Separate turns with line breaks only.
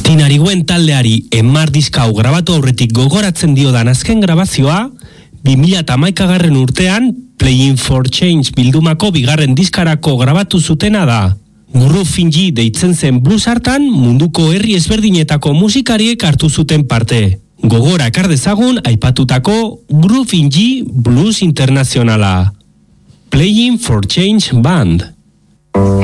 Tinarigüen taldeari enmar diskau grabatu aurretik gogoratzen diodan azken grabazioa, 2011 urtean Playing for Change bildumako bigarren diskarako grabatu zutena da. Groove in G deitzen zen blues hartan munduko herri ezberdinetako musikariek hartu zuten parte. Gogora ekar dezagun aipatutako Groove in G Blues Internazionala. Playing for Change Band.